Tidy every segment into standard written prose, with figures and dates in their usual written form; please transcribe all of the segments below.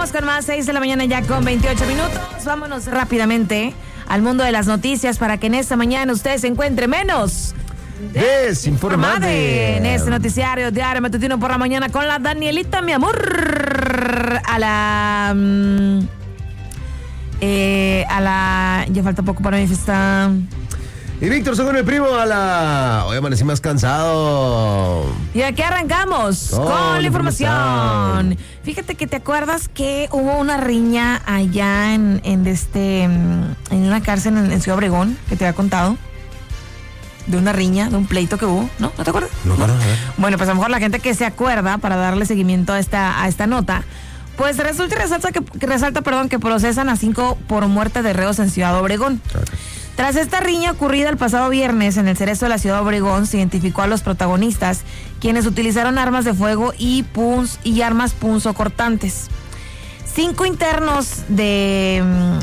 Continuamos con más, 6 de la mañana ya con 28 minutos. Vámonos rápidamente al mundo de las noticias para que en esta mañana usted se encuentre menos desinformado. En este noticiario diario matutino por la mañana con la Danielita, mi amor. Ya falta poco para mi fiesta. Y Víctor, según el primo, hoy amanecí más cansado. Y aquí arrancamos con la información. Fíjate que te acuerdas que hubo una riña allá en una cárcel en Ciudad Obregón, que te había contado. De una riña, de un pleito que hubo, ¿no? ¿No te acuerdas? No. Bueno, pues a lo mejor la gente que se acuerda, para darle seguimiento a esta nota, pues resulta y resalta que procesan a 5 por muerte de reos en Ciudad Obregón. Tras esta riña ocurrida el pasado viernes en el Cerezo de la Ciudad Obregón, se identificó a los protagonistas, quienes utilizaron armas de fuego y armas punzocortantes. 5 internos del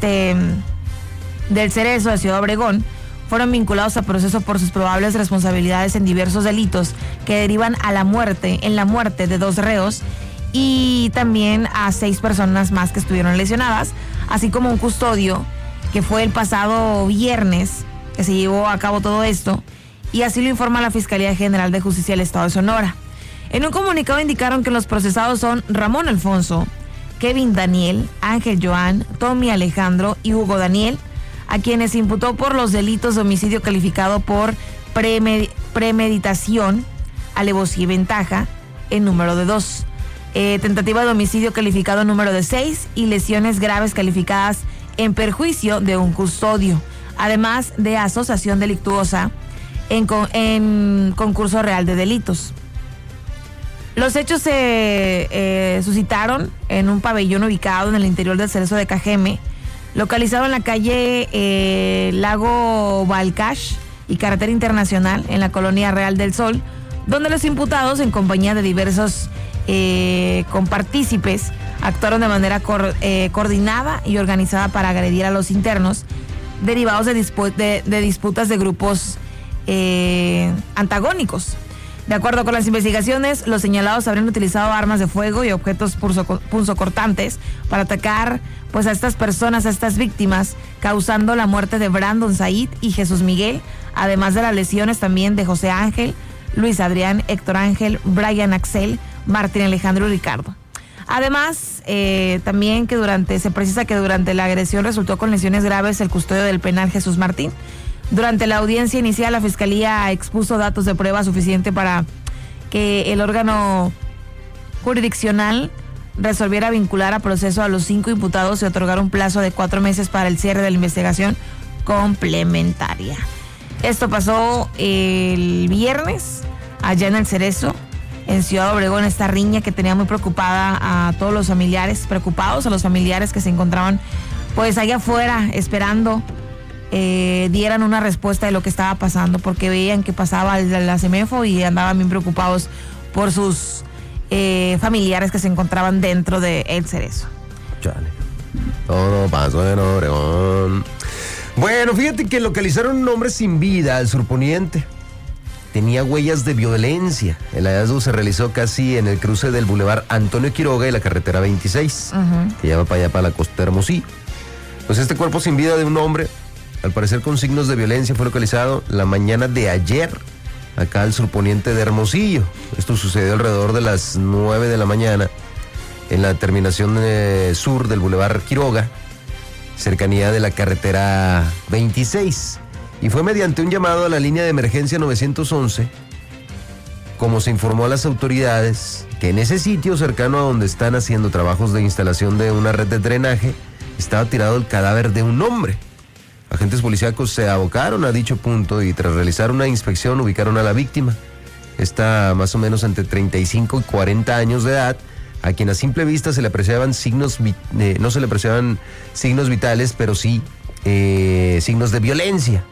Cerezo de Ciudad Obregón fueron vinculados a proceso por sus probables responsabilidades en diversos delitos que derivan en la muerte de 2 reos y también a 6 personas más que estuvieron lesionadas, así como un custodio que fue el pasado viernes que se llevó a cabo todo esto, y así lo informa la Fiscalía General de Justicia del Estado de Sonora. En un comunicado indicaron que los procesados son Ramón Alfonso, Kevin Daniel, Ángel Joan, Tommy Alejandro y Hugo Daniel, a quienes se imputó por los delitos de homicidio calificado por premeditación, alevosía y ventaja en número de 2, tentativa de homicidio calificado número de 6 y lesiones graves calificadas en perjuicio de un custodio, además de asociación delictuosa en concurso real de delitos. Los hechos se suscitaron en un pabellón ubicado en el interior del Cerezo de Cajeme, localizado en la calle Lago Balcash y Carretera Internacional en la colonia Real del Sol, donde los imputados, en compañía de diversos compartícipes, actuaron de manera coordinada y organizada para agredir a los internos derivados de disputas de grupos antagónicos. De acuerdo con las investigaciones, los señalados habrían utilizado armas de fuego y objetos punzocortantes para atacar pues a estas personas, a estas víctimas, causando la muerte de Brandon Said y Jesús Miguel, además de las lesiones también de José Ángel, Luis Adrián, Héctor Ángel, Brian Axel, Martín Alejandro y Ricardo. Además, también se precisa que durante la agresión resultó con lesiones graves el custodio del penal Jesús Martín. Durante la audiencia inicial, la Fiscalía expuso datos de prueba suficiente para que el órgano jurisdiccional resolviera vincular a proceso a los 5 imputados y otorgar un plazo de 4 meses para el cierre de la investigación complementaria. Esto pasó el viernes allá en el Cerezo, en Ciudad Obregón, esta riña que tenía muy preocupada a todos los familiares, preocupados a los familiares que se encontraban pues allá afuera esperando dieran una respuesta de lo que estaba pasando, porque veían que pasaba la CEMEFO y andaban bien preocupados por sus familiares que se encontraban dentro de El Cerezo. Chale. Todo pasó en Obregón. Bueno, fíjate que localizaron un hombre sin vida al surponiente. Tenía huellas de violencia. El hallazgo se realizó casi en el cruce del bulevar Antonio Quiroga y la carretera 26, que lleva para allá, para la costa de Hermosillo. Pues este cuerpo sin vida de un hombre, al parecer con signos de violencia, fue localizado la mañana de ayer, acá al surponiente de Hermosillo. Esto sucedió alrededor de las 9 de la mañana, en la terminación sur del bulevar Quiroga, cercanía de la carretera 26. Y fue mediante un llamado a la línea de emergencia 911, como se informó a las autoridades, que en ese sitio cercano a donde están haciendo trabajos de instalación de una red de drenaje, estaba tirado el cadáver de un hombre. Agentes policíacos se abocaron a dicho punto y tras realizar una inspección ubicaron a la víctima. Está más o menos entre 35 y 40 años de edad, a quien a simple vista se le apreciaban no se le apreciaban signos vitales, pero sí signos de violencia.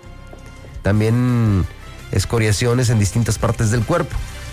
También escoriaciones en distintas partes del cuerpo.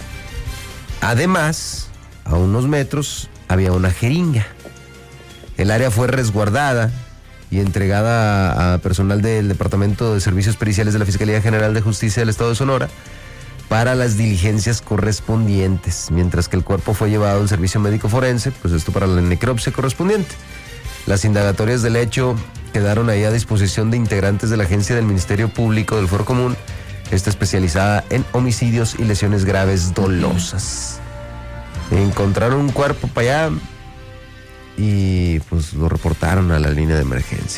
Además, a unos metros había una jeringa. El área fue resguardada y entregada a personal del Departamento de Servicios Periciales de la Fiscalía General de Justicia del Estado de Sonora, para las diligencias correspondientes, mientras que el cuerpo fue llevado al servicio médico forense, pues esto para la necropsia correspondiente. Las indagatorias del hecho quedaron ahí a disposición de integrantes de la agencia del Ministerio Público del Foro Común, esta especializada en homicidios y lesiones graves dolosas. Encontraron un cuerpo para allá y pues lo reportaron a la línea de emergencia.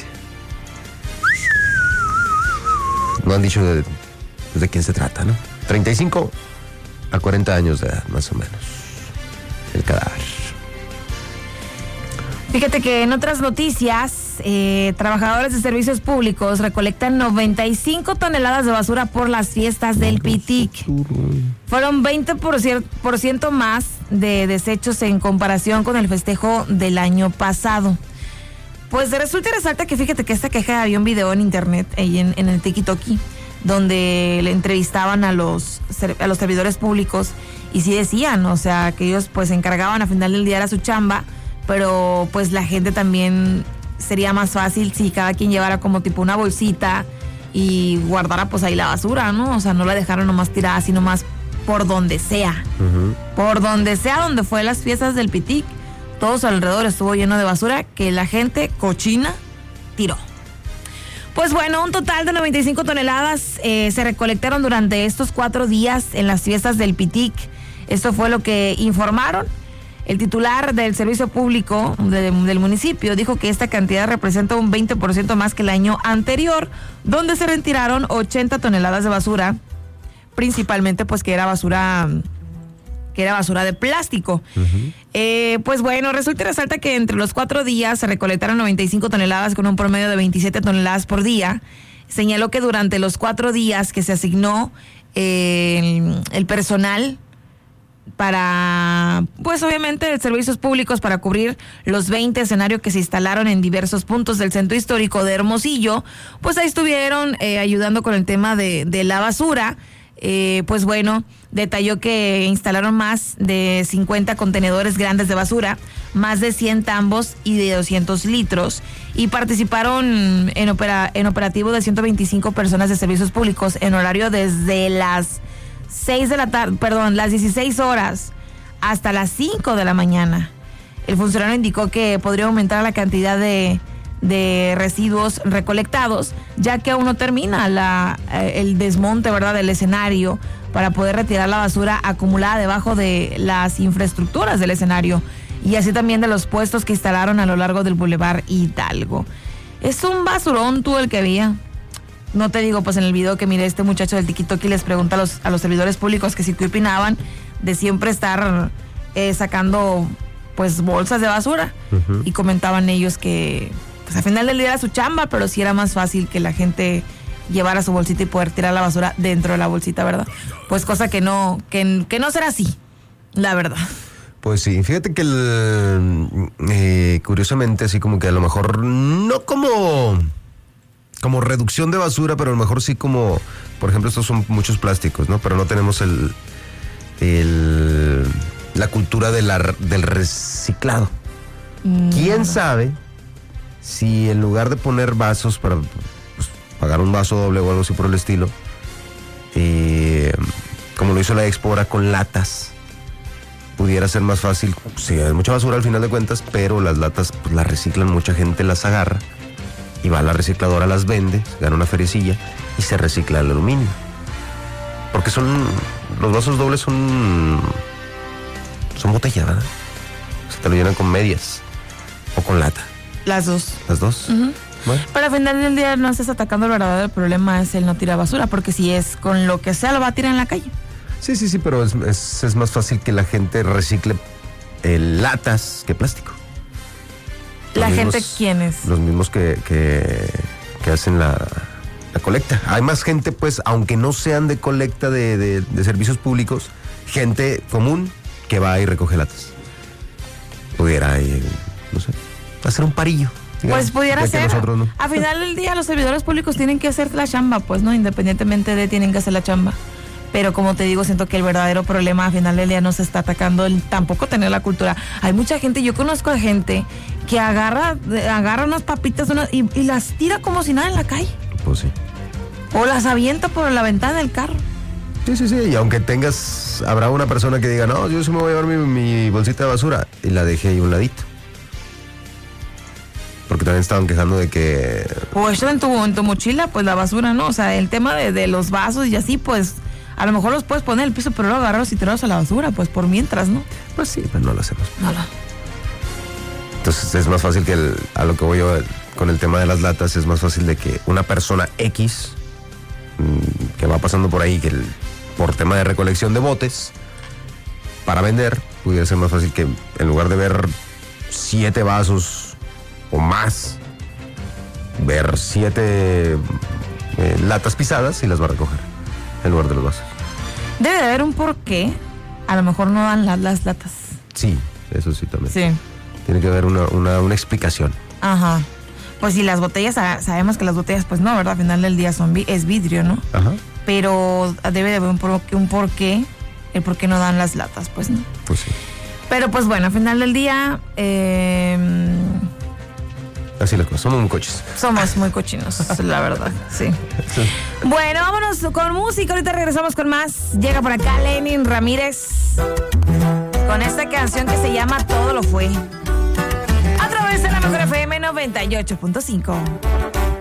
No han dicho de quién se trata, ¿no? 35 a 40 años de edad, más o menos, el cadáver. Fíjate que en otras noticias, trabajadores de servicios públicos recolectan 95 toneladas de basura por las fiestas del Pitic. Fueron 20% más de desechos en comparación con el festejo del año pasado. Pues resulta y resalta que fíjate que esta queja había un video en internet, ahí en el TikTok, donde le entrevistaban a los servidores públicos y sí decían, o sea, que ellos pues se encargaban, a final del día era su chamba, pero pues la gente también sería más fácil si cada quien llevara como tipo una bolsita y guardara pues ahí la basura, ¿no? O sea, no la dejaron nomás tirada, sino más por donde sea. Por donde sea, donde fue las fiestas del Pitic, todos alrededor estuvo lleno de basura que la gente cochina tiró. Pues bueno, un total de 95 toneladas se recolectaron durante estos 4 días en las fiestas del Pitic. Esto fue lo que informaron. El titular del servicio público del municipio dijo que esta cantidad representa un 20% más que el año anterior, donde se retiraron 80 toneladas de basura, principalmente pues que era basura de plástico. Pues bueno, resulta y resalta que entre los 4 días se recolectaron 95 toneladas con un promedio de 27 toneladas por día. Señaló que durante los 4 días que se asignó el personal para, pues obviamente, servicios públicos para cubrir los 20 escenarios que se instalaron en diversos puntos del centro histórico de Hermosillo, pues ahí estuvieron ayudando con el tema de la basura. Pues bueno, detalló que instalaron más de 50 contenedores grandes de basura, más de 100 tambos y de 200 litros, y participaron en operativo de 125 personas de servicios públicos en horario desde las 6 de la tarde, las 16 horas hasta las 5 de la mañana. El funcionario indicó que podría aumentar la cantidad de residuos recolectados, ya que aún no termina el desmonte, ¿verdad?, del escenario para poder retirar la basura acumulada debajo de las infraestructuras del escenario y así también de los puestos que instalaron a lo largo del Boulevard Hidalgo. Es un basurón tú el que había. No te digo, pues en el video que miré, este muchacho del TikTok les pregunta a los servidores públicos que si qué opinaban de siempre estar sacando pues bolsas de basura, y comentaban ellos que pues al final del día era su chamba, pero sí era más fácil que la gente llevara su bolsita y poder tirar la basura dentro de la bolsita, ¿verdad? Pues cosa que no será así, la verdad. Pues sí, fíjate que curiosamente, así como que a lo mejor no como reducción de basura, pero a lo mejor sí como, por ejemplo, estos son muchos plásticos, ¿no? Pero no tenemos la cultura del reciclado. ¿Quién sabe si en lugar de poner vasos para pues, pagar un vaso doble o algo así por el estilo, como lo hizo la Expo ahora con latas, pudiera ser más fácil? Sí, hay mucha basura al final de cuentas, pero las latas pues, las reciclan, mucha gente las agarra y va a la recicladora, las vende, gana una feriecilla y se recicla el aluminio. Porque los vasos dobles son botellas, ¿verdad? Se te lo llenan con medias o con lata. Las dos. ¿Las dos? Bueno. Pero al final del día no estás atacando el verdadero problema, es el no tirar basura, porque si es con lo que sea lo va a tirar en la calle. Sí, pero es más fácil que la gente recicle latas que plástico. ¿La gente quiénes? Los mismos que hacen la colecta. Hay más gente, pues, aunque no sean de colecta de servicios públicos, gente común que va y recoge latas. Pudiera, no sé, hacer un parillo. Digamos, pues pudiera ser. No. A final del día los servidores públicos tienen que hacer la chamba, pues, ¿no? Independientemente tienen que hacer la chamba. Pero como te digo, siento que el verdadero problema a final del día no se está atacando tampoco tener la cultura. Hay mucha gente, yo conozco a gente que agarra unas papitas y las tira como si nada en la calle. Pues sí. O las avienta por la ventana del carro. Sí. Y aunque habrá una persona que diga, no, yo sí me voy a llevar mi bolsita de basura. Y la dejé ahí a un ladito. Porque también estaban quejando de que... Pues en tu mochila, pues la basura, ¿no? O sea, el tema de los vasos y así, pues... A lo mejor los puedes poner en el piso, pero luego agarrarlos y tirarlos a la basura, pues por mientras, ¿no? Pues sí, pero no lo hacemos. No. Entonces es más fácil que a lo que voy yo con el tema de las latas, es más fácil de que una persona X que va pasando por ahí, por tema de recolección de botes para vender, pudiera ser más fácil que en lugar de ver 7 vasos o más, ver 7 latas pisadas y las va a recoger en lugar de los vasos. Debe de haber un porqué. A lo mejor no dan las latas. Sí, eso sí también. Sí. Tiene que haber una explicación. Ajá. Pues si las botellas, sabemos que las botellas, pues no, ¿verdad? Al final del día es vidrio, ¿no? Ajá. Pero debe de haber un porqué, el por qué no dan las latas, pues no. Pues sí. Pero pues bueno, al final del día... Así las cosas, somos muy coches. Somos muy cochinos, la verdad, sí. Bueno, vámonos con música, ahorita regresamos con más. Llega por acá Lenin Ramírez con esta canción que se llama Todo lo fue. A través de la Mejor FM 98.5.